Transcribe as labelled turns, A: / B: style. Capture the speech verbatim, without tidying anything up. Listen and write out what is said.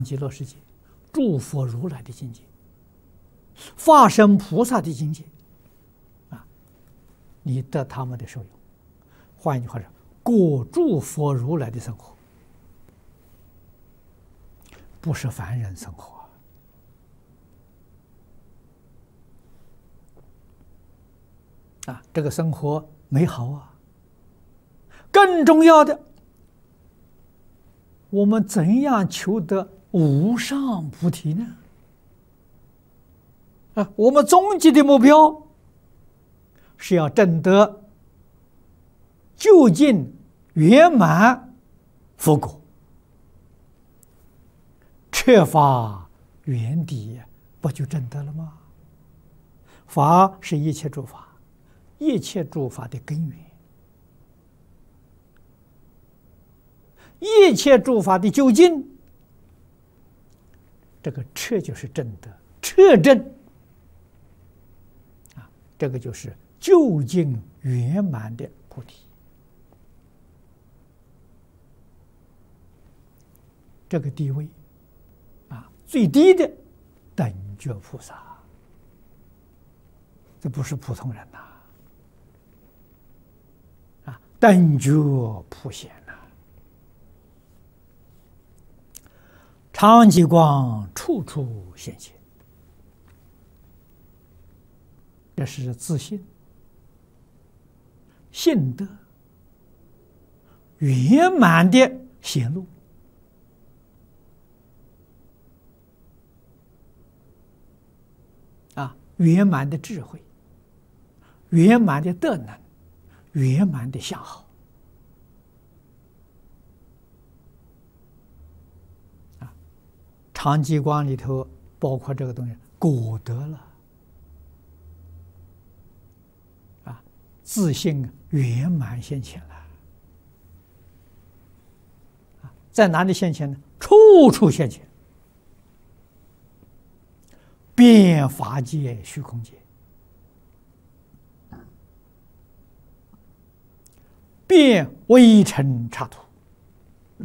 A: 极乐世界，诸佛如来的境界，化身菩萨的境界，啊，你得他们的受用。换一句话说，过诸佛如来的生活，不是凡人生活啊，这个生活美好啊。更重要的，我们怎样求得无上菩提呢？啊，我们终极的目标是要证得究竟圆满佛果，彻法圆底，不就证得了吗？法是一切诸法，一切诸法的根源，一切诸法的究竟，这个彻就是正德，彻正啊，这个就是究竟圆满的菩提。这个地位啊，最低的等觉菩萨，这不是普通人呐！啊，等觉普显呐，常寂光处处显现，这是自信、信德圆满的显露。啊，圆满的智慧，圆满的德能，圆满的相好。啊，常寂光里头包括这个东西，果得了。啊，自信圆满现前了。啊，在哪里现前呢？处处现前。遍法界虚空界，遍微尘刹土，